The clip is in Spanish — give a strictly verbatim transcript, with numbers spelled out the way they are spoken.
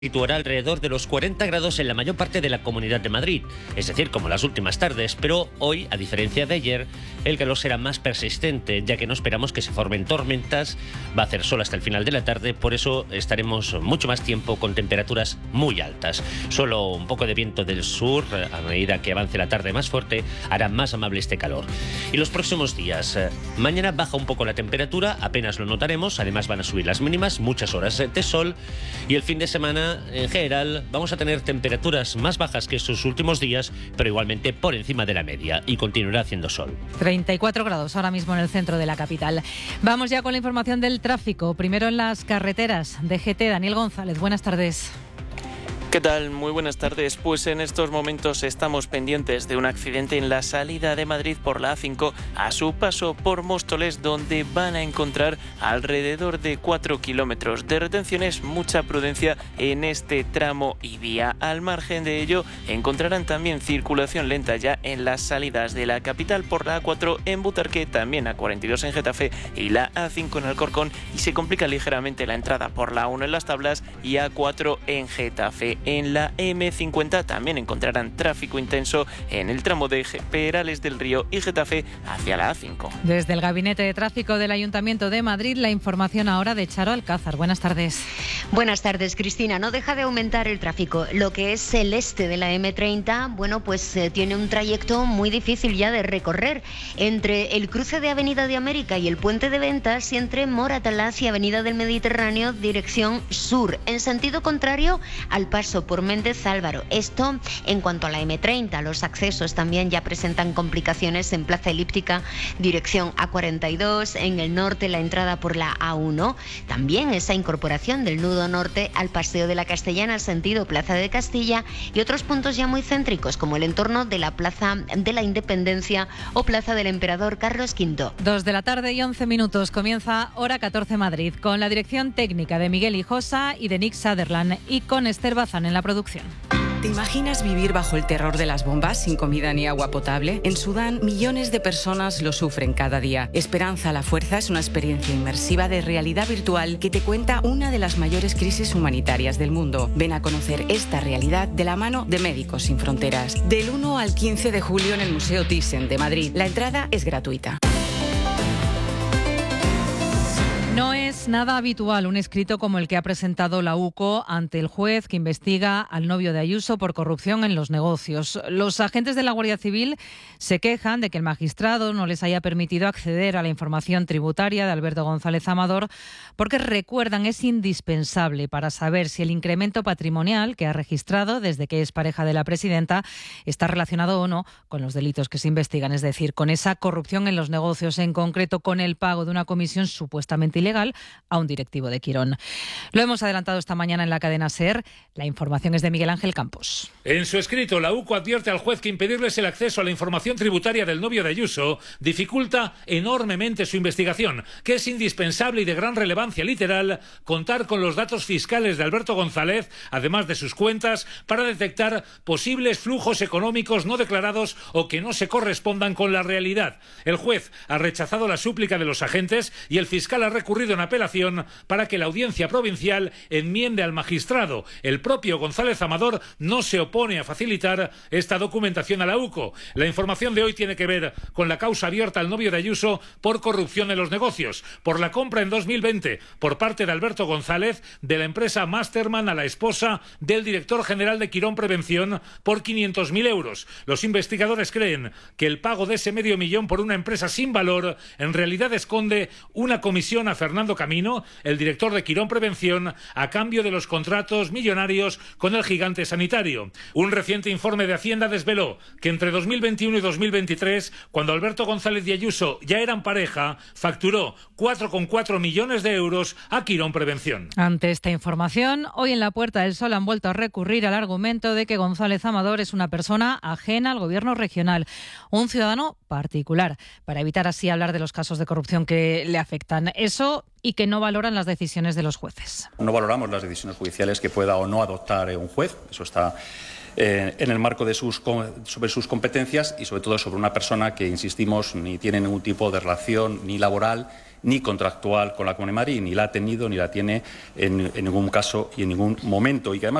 Situará alrededor de los cuarenta grados en la mayor parte de la Comunidad de Madrid, es decir, como las últimas tardes, pero hoy, a diferencia de ayer, el calor será más persistente, ya que no esperamos que se formen tormentas, va a hacer sol hasta el final de la tarde, por eso estaremos mucho más tiempo con temperaturas muy altas. Solo un poco de viento del sur, a medida que avance la tarde más fuerte, hará más amable este calor. Y los próximos días, mañana baja un poco la temperatura, apenas lo notaremos, además van a subir las mínimas, muchas horas de sol, y el fin de semana en general vamos a tener temperaturas más bajas que estos últimos días, pero igualmente por encima de la media, y continuará haciendo sol. treinta y cuatro grados ahora mismo en el centro de la capital. Vamos ya con la información del tráfico. Primero en las carreteras. D G T, Daniel González, buenas tardes. ¿Qué tal? Muy buenas tardes. Pues en estos momentos estamos pendientes de un accidente en la salida de Madrid por la A cinco a su paso por Móstoles, donde van a encontrar alrededor de cuatro kilómetros de retenciones. Mucha prudencia en este tramo y vía. Al margen de ello, encontrarán también circulación lenta ya en las salidas de la capital por la A cuatro en Butarque, también A cuarenta y dos en Getafe y la A cinco en Alcorcón, y se complica ligeramente la entrada por la A uno en Las Tablas y A cuatro en Getafe. En la eme cincuenta también encontrarán tráfico intenso en el tramo de Perales del Río y Getafe hacia la A cinco. Desde el Gabinete de Tráfico del Ayuntamiento de Madrid, la información ahora de Charo Alcázar. Buenas tardes. Buenas tardes, Cristina. No deja de aumentar el tráfico. Lo que es el este de la eme treinta, bueno, pues eh, tiene un trayecto muy difícil ya de recorrer entre el cruce de Avenida de América y el Puente de Ventas, y entre Moratalaz y Avenida del Mediterráneo, dirección sur, en sentido contrario al paso por Méndez Álvaro. Esto en cuanto a la eme treinta. Los accesos también ya presentan complicaciones en Plaza Elíptica, dirección A cuarenta y dos, en el norte la entrada por la A uno, también esa incorporación del nudo norte al Paseo de la Castellana, sentido Plaza de Castilla, y otros puntos ya muy céntricos como el entorno de la Plaza de la Independencia o Plaza del Emperador Carlos quinto. Dos de la tarde y once minutos. Comienza Hora catorce Madrid, con la dirección técnica de Miguel Hijosa y de Nick Sutherland, y con Esther Bazán en la producción. ¿Te imaginas vivir bajo el terror de las bombas sin comida ni agua potable? En Sudán, millones de personas lo sufren cada día. Esperanza a la Fuerza es una experiencia inmersiva de realidad virtual que te cuenta una de las mayores crisis humanitarias del mundo. Ven a conocer esta realidad de la mano de Médicos Sin Fronteras. Del uno al quince de julio en el Museo Thyssen de Madrid. La entrada es gratuita. No es nada habitual un escrito como el que ha presentado la UCO ante el juez que investiga al novio de Ayuso por corrupción en los negocios. Los agentes de la Guardia Civil se quejan de que el magistrado no les haya permitido acceder a la información tributaria de Alberto González Amador, porque recuerdan es indispensable para saber si el incremento patrimonial que ha registrado desde que es pareja de la presidenta está relacionado o no con los delitos que se investigan, es decir, con esa corrupción en los negocios, en concreto con el pago de una comisión supuestamente ilegal a un directivo de Quirón. Lo hemos adelantado esta mañana en la cadena SER. La información es de Miguel Ángel Campos. En su escrito, la UCO advierte al juez que impedirles el acceso a la información tributaria del novio de Ayuso dificulta enormemente su investigación, que es indispensable y de gran relevancia literal contar con los datos fiscales de Alberto González, además de sus cuentas, para detectar posibles flujos económicos no declarados o que no se correspondan con la realidad. El juez ha rechazado la súplica de los agentes y el fiscal ha recurrido en apelación para que la audiencia provincial enmiende al magistrado. El propio González Amador no se opone a facilitar esta documentación a la UCO. La información de hoy tiene que ver con la causa abierta al novio de Ayuso por corrupción en los negocios, por la compra en dos mil veinte por parte de Alberto González de la empresa Masterman a la esposa del director general de Quirón Prevención por quinientos mil euros. Los investigadores creen que el pago de ese medio millón por una empresa sin valor en realidad esconde una comisión a Fernando Camino, el director de Quirón Prevención, a cambio de los contratos millonarios con el gigante sanitario. Un reciente informe de Hacienda desveló que entre dos mil veintiuno y dos mil veintitrés, cuando Alberto González y Ayuso ya eran pareja, facturó cuatro coma cuatro millones de euros a Quirón Prevención. Ante esta información, hoy en la Puerta del Sol han vuelto a recurrir al argumento de que González Amador es una persona ajena al gobierno regional, un ciudadano particular, para evitar así hablar de los casos de corrupción que le afectan. Eso, y que no valoran las decisiones de los jueces. No valoramos las decisiones judiciales que pueda o no adoptar un juez. Eso está eh, en el marco de sus, sobre sus competencias y sobre todo sobre una persona que, insistimos, ni tiene ningún tipo de relación ni laboral ni contractual con la Comunidad de Madrid, ni la ha tenido, ni la tiene en, en ningún caso y en ningún momento. Y que además